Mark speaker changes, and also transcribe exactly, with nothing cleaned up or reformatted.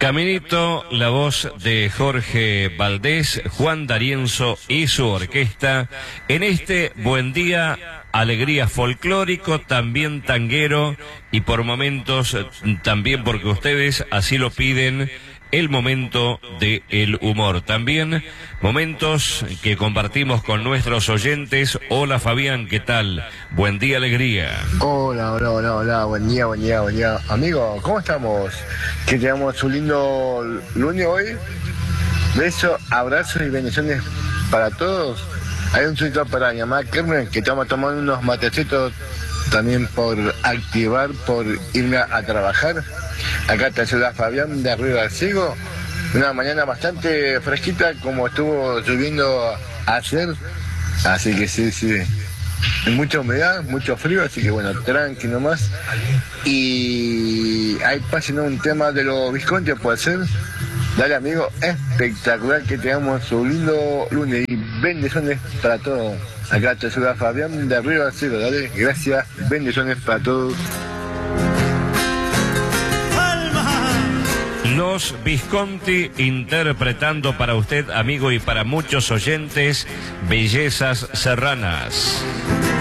Speaker 1: Caminito, la voz de Jorge Valdés, Juan D'Arienzo y su orquesta, en este buen día, alegría folclórico, también tanguero y por momentos también porque ustedes así lo piden, el momento de el humor. También momentos que compartimos con nuestros oyentes. Hola Fabián, ¿qué tal? Buen día, alegría.
Speaker 2: Hola, hola, hola, hola, buen día, buen día, buen día. Amigo, ¿cómo estamos? Que tengamos un lindo lunes hoy. Besos, abrazos y bendiciones para todos. Hay un sueldo para mi mamá Carmen, que estamos tomando unos matecitos también por activar, por irme a, a trabajar. Acá te saluda Fabián de Arriba del Ciego. Una mañana bastante fresquita como estuvo lloviendo ayer. Así que sí, sí. Mucha humedad, mucho frío, así que bueno, tranqui nomás. Y ahí pasen un tema de los Visconti, puede ser. Dale amigo, espectacular que tengamos un lindo lunes y bendiciones para todos. Acá te saluda Fabián de Arriba del Cielo, dale, gracias, bendiciones para todos.
Speaker 1: Los Visconti interpretando para usted, amigo, y para muchos oyentes, Bellezas Serranas.